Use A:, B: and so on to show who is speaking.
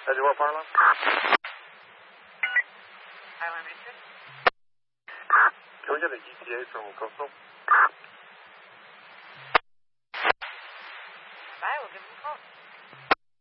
A: Edgewell Parlon?
B: Highline Region?
A: Can we get an ETA from Coastal?
B: Bye, we'll give him a call.